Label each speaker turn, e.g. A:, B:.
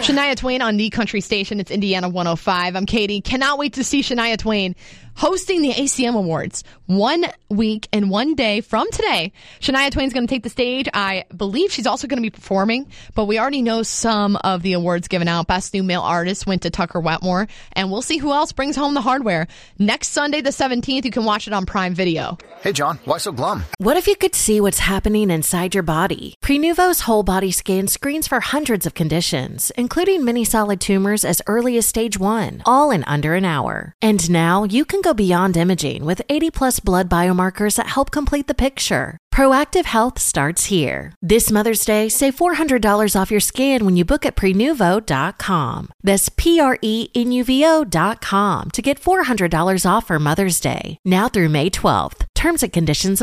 A: Shania Twain on the Country Station. It's Indiana 105. I'm Katie. Cannot wait to see Shania Twain hosting the ACM Awards 1 week and 1 day from today. Shania Twain's going to take the stage. I believe she's also going to be performing, but we already know some of the awards given out. Best New Male Artist went to Tucker Wetmore, and we'll see who else brings home the hardware. Next Sunday, the 17th, you can watch it on Prime Video.
B: Hey, John, why so glum?
C: What if you could see what's happening inside your body? Prenuvo's whole body scan screens for hundreds of conditions, including many solid tumors as early as stage 1, all in under an hour. And now you can go beyond imaging with 80-plus blood biomarkers that help complete the picture. Proactive health starts here. This Mother's Day, save $400 off your scan when you book at Prenuvo.com. That's Prenuvo.com to get $400 off for Mother's Day. Now through May 12th. Terms and conditions